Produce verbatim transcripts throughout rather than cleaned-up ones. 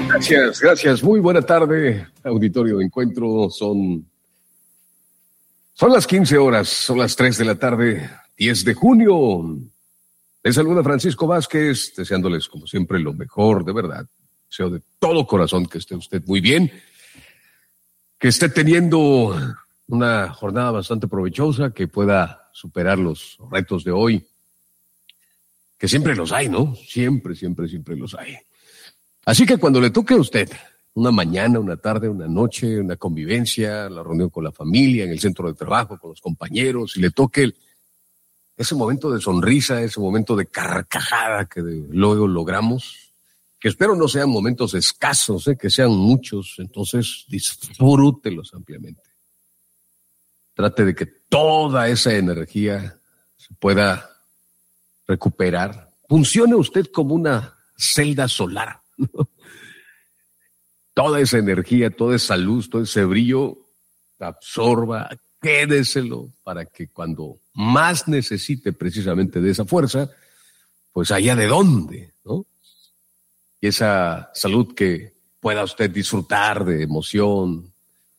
Gracias, gracias. Muy buena tarde, auditorio de Encuentro. Son, son las quince horas, son las tres de la tarde, diez de junio. Les saluda Francisco Vázquez, deseándoles como siempre lo mejor, de verdad. Deseo de todo corazón que esté usted muy bien, que esté teniendo una jornada bastante provechosa, que pueda superar los retos de hoy, que siempre los hay, ¿no? Siempre, siempre, siempre los hay. Así que cuando le toque a usted una mañana, una tarde, una noche, una convivencia, la reunión con la familia, en el centro de trabajo, con los compañeros, y le toque el, ese momento de sonrisa, ese momento de carcajada que de, luego logramos, que espero no sean momentos escasos, ¿eh? Que sean muchos, entonces disfrútelos ampliamente. Trate de que toda esa energía se pueda recuperar. Funcione usted como una celda solar. Toda esa energía, toda esa luz, todo ese brillo, absorba, quédeselo para que cuando más necesite precisamente de esa fuerza, pues haya de dónde, ¿no? Y esa salud que pueda usted disfrutar de emoción,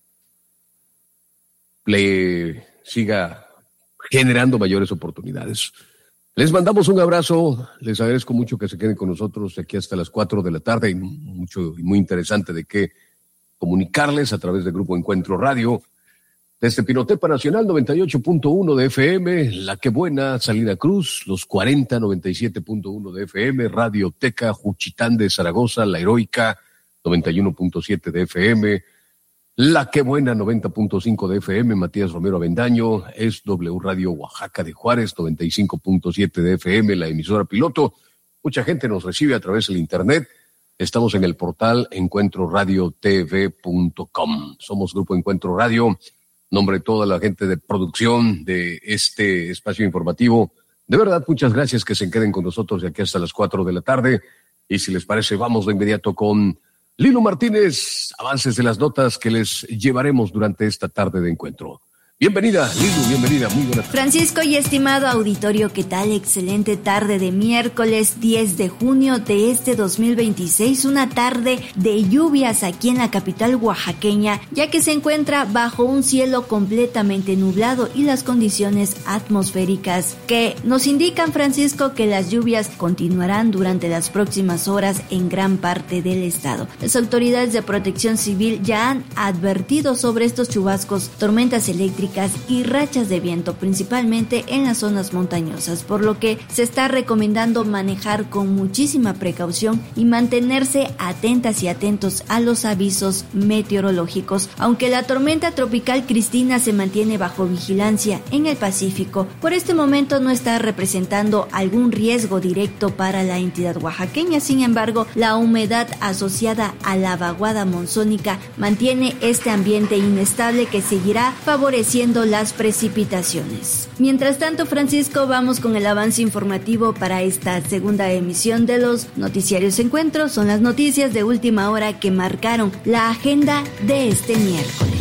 le siga generando mayores oportunidades. Les mandamos un abrazo, les agradezco mucho que se queden con nosotros aquí hasta las cuatro de la tarde, y mucho y muy interesante de qué comunicarles a través del Grupo Encuentro Radio, desde Pinotepa Nacional noventa y ocho punto uno de F M, La Que Buena, Salina Cruz, Los cuarenta noventa y siete punto uno de F M, Radioteca Juchitán de Zaragoza, La Heroica noventa y uno punto siete de F M, La Que Buena, noventa punto cinco de F M, Matías Romero Avendaño, es W Radio Oaxaca de Juárez, noventa y cinco punto siete de F M, la emisora piloto. Mucha gente nos recibe a través del internet. Estamos en el portal encuentro radio t v punto com. Somos Grupo Encuentro Radio. Nombre de toda la gente de producción de este espacio informativo. De verdad, muchas gracias, que se queden con nosotros de aquí hasta las cuatro de la tarde. Y si les parece, vamos de inmediato con Lilo Martínez, avances de las notas que les llevaremos durante esta tarde de encuentro. Bienvenida, Lilo, bienvenida, muy buena tarde. Francisco y estimado auditorio, ¿qué tal? Excelente tarde de miércoles diez de junio de este dos mil veintiséis, una tarde de lluvias aquí en la capital oaxaqueña, ya que se encuentra bajo un cielo completamente nublado y las condiciones atmosféricas que nos indican, Francisco, que las lluvias continuarán durante las próximas horas en gran parte del estado. Las autoridades de protección civil ya han advertido sobre estos chubascos, tormentas eléctricas y rachas de viento, principalmente en las zonas montañosas, por lo que se está recomendando manejar con muchísima precaución y mantenerse atentas y atentos a los avisos meteorológicos. Aunque la tormenta tropical Cristina se mantiene bajo vigilancia en el Pacífico, por este momento no está representando algún riesgo directo para la entidad oaxaqueña. Sin embargo, la humedad asociada a la vaguada monzónica mantiene este ambiente inestable que seguirá favoreciendo las precipitaciones. Mientras tanto, Francisco, vamos con el avance informativo para esta segunda emisión de los Noticiarios Encuentros. Son las noticias de última hora que marcaron la agenda de este miércoles.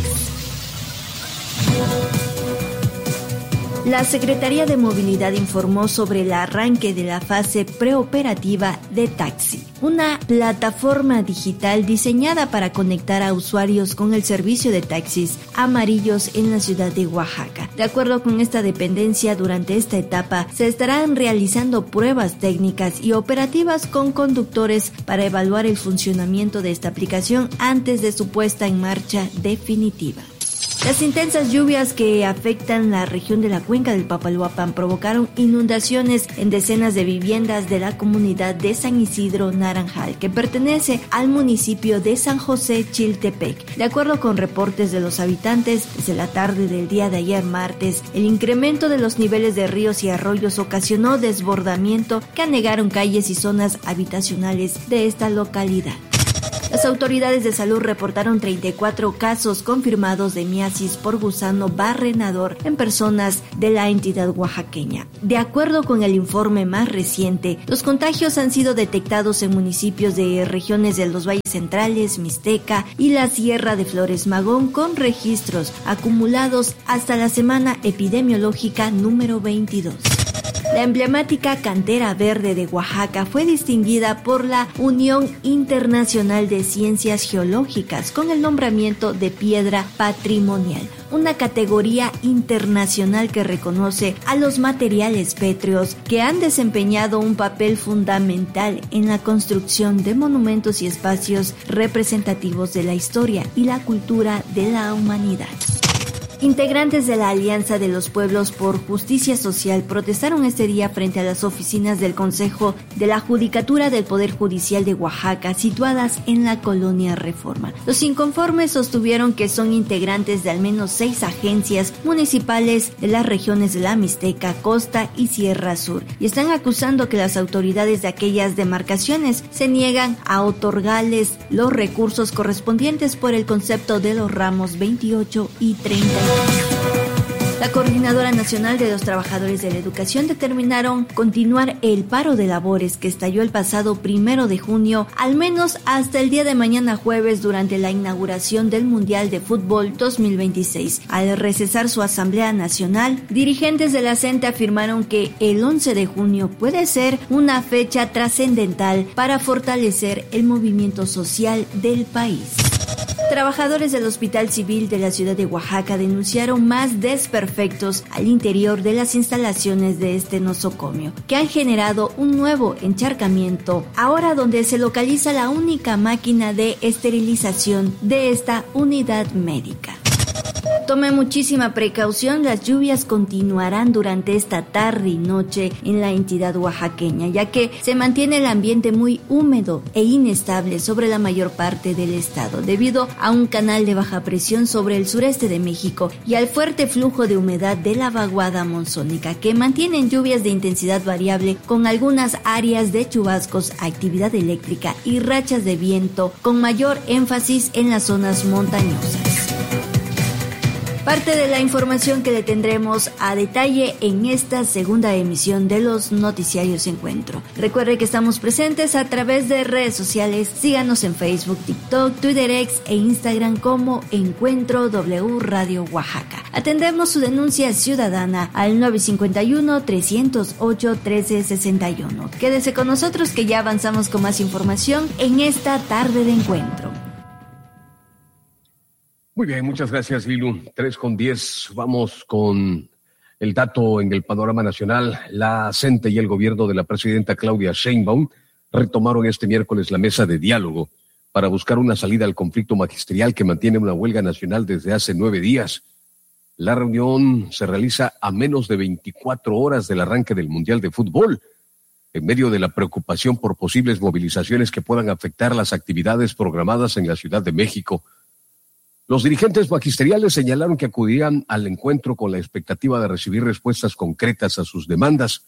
La Secretaría de Movilidad informó sobre el arranque de la fase preoperativa de Taxi, una plataforma digital diseñada para conectar a usuarios con el servicio de taxis amarillos en la ciudad de Oaxaca. De acuerdo con esta dependencia, durante esta etapa se estarán realizando pruebas técnicas y operativas con conductores para evaluar el funcionamiento de esta aplicación antes de su puesta en marcha definitiva. Las intensas lluvias que afectan la región de la cuenca del Papaloapan provocaron inundaciones en decenas de viviendas de la comunidad de San Isidro Naranjal, que pertenece al municipio de San José Chiltepec. De acuerdo con reportes de los habitantes, desde la tarde del día de ayer martes, el incremento de los niveles de ríos y arroyos ocasionó desbordamiento que anegaron calles y zonas habitacionales de esta localidad. Las autoridades de salud reportaron treinta y cuatro casos confirmados de miasis por gusano barrenador en personas de la entidad oaxaqueña. De acuerdo con el informe más reciente, los contagios han sido detectados en municipios de regiones de los Valles Centrales, Mixteca y la Sierra de Flores Magón, con registros acumulados hasta la semana epidemiológica número veintidós. La emblemática cantera verde de Oaxaca fue distinguida por la Unión Internacional de Ciencias Geológicas con el nombramiento de piedra patrimonial, una categoría internacional que reconoce a los materiales pétreos que han desempeñado un papel fundamental en la construcción de monumentos y espacios representativos de la historia y la cultura de la humanidad. Integrantes de la Alianza de los Pueblos por Justicia Social protestaron este día frente a las oficinas del Consejo de la Judicatura del Poder Judicial de Oaxaca, situadas en la Colonia Reforma. Los inconformes sostuvieron que son integrantes de al menos seis agencias municipales de las regiones de la Mixteca, Costa y Sierra Sur, y están acusando que las autoridades de aquellas demarcaciones se niegan a otorgarles los recursos correspondientes por el concepto de los ramos veintiocho y treinta y uno. La Coordinadora Nacional de los Trabajadores de la Educación determinaron continuar el paro de labores que estalló el pasado primero de junio, al menos hasta el día de mañana jueves durante la inauguración del Mundial de Fútbol dos mil veintiséis. Al recesar su Asamblea Nacional, dirigentes de la CENTE afirmaron que el once de junio puede ser una fecha trascendental para fortalecer el movimiento social del país. Trabajadores del Hospital Civil de la ciudad de Oaxaca denunciaron más desperfectos al interior de las instalaciones de este nosocomio, que han generado un nuevo encharcamiento, ahora donde se localiza la única máquina de esterilización de esta unidad médica. Tome muchísima precaución, las lluvias continuarán durante esta tarde y noche en la entidad oaxaqueña, ya que se mantiene el ambiente muy húmedo e inestable sobre la mayor parte del estado, debido a un canal de baja presión sobre el sureste de México y al fuerte flujo de humedad de la vaguada monzónica, que mantienen lluvias de intensidad variable con algunas áreas de chubascos, actividad eléctrica y rachas de viento, con mayor énfasis en las zonas montañosas. Parte de la información que le tendremos a detalle en esta segunda emisión de los Noticiarios Encuentro. Recuerde que estamos presentes a través de redes sociales. Síganos en Facebook, TikTok, Twitter X e Instagram como Encuentro W Radio Oaxaca. Atendemos su denuncia ciudadana al nueve cinco uno, tres cero ocho, uno tres seis uno. Quédese con nosotros que ya avanzamos con más información en esta tarde de encuentro. Muy bien, muchas gracias, Lilu. Tres con diez, vamos con el dato en el panorama nacional. La CENTE y el gobierno de la presidenta Claudia Sheinbaum retomaron este miércoles la mesa de diálogo para buscar una salida al conflicto magisterial que mantiene una huelga nacional desde hace nueve días. La reunión se realiza a menos de veinticuatro horas del arranque del Mundial de Fútbol, en medio de la preocupación por posibles movilizaciones que puedan afectar las actividades programadas en la Ciudad de México. Los dirigentes magisteriales señalaron que acudirían al encuentro con la expectativa de recibir respuestas concretas a sus demandas.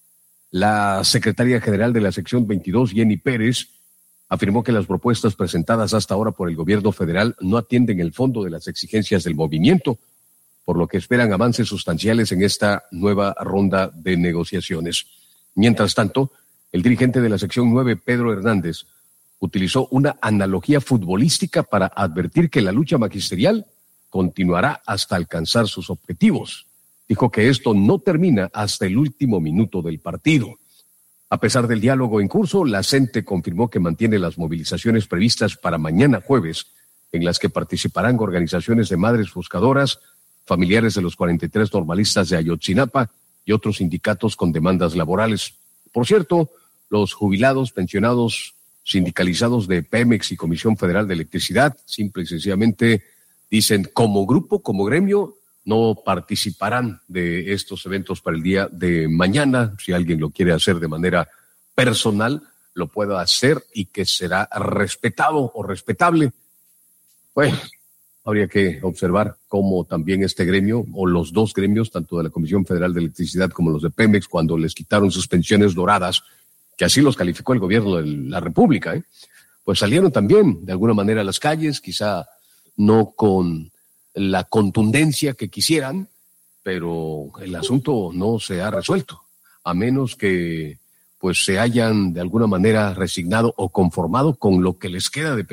La secretaria general de la sección veintidós, Jenny Pérez, afirmó que las propuestas presentadas hasta ahora por el gobierno federal no atienden el fondo de las exigencias del movimiento, por lo que esperan avances sustanciales en esta nueva ronda de negociaciones. Mientras tanto, el dirigente de la sección nueve, Pedro Hernández, utilizó una analogía futbolística para advertir que la lucha magisterial continuará hasta alcanzar sus objetivos. Dijo que esto no termina hasta el último minuto del partido. A pesar del diálogo en curso, la CENTE confirmó que mantiene las movilizaciones previstas para mañana jueves, en las que participarán organizaciones de madres buscadoras, familiares de los cuarenta y tres normalistas de Ayotzinapa y otros sindicatos con demandas laborales. Por cierto, los jubilados, pensionados, sindicalizados de Pemex y Comisión Federal de Electricidad, simple y sencillamente dicen como grupo, como gremio, no participarán de estos eventos para el día de mañana. Si alguien lo quiere hacer de manera personal, lo pueda hacer y que será respetado o respetable. Bueno, habría que observar cómo también este gremio, o los dos gremios, tanto de la Comisión Federal de Electricidad como los de Pemex, cuando les quitaron sus pensiones doradas, que así los calificó el gobierno de la República, ¿eh? pues salieron también de alguna manera a las calles, quizá no con la contundencia que quisieran, pero el asunto no se ha resuelto, a menos que pues se hayan de alguna manera resignado o conformado con lo que les queda de pensión.